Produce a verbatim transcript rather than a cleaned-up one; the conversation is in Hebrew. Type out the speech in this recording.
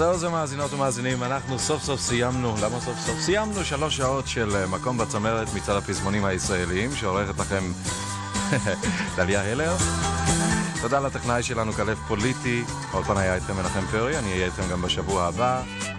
זהו זה מאזינות ומאזינים, אנחנו סוף סוף סיימנו, למה סוף סוף? סיימנו שלוש שעות של מקום בצמרת מצד הפזמונים הישראליים, שעורכת לכם דליה הלר. תודה לטכנאי שלנו כלב פוליטי, עוד פעם היה איתכם מנחם פרי, אני אהיה איתכם גם בשבוע הבא.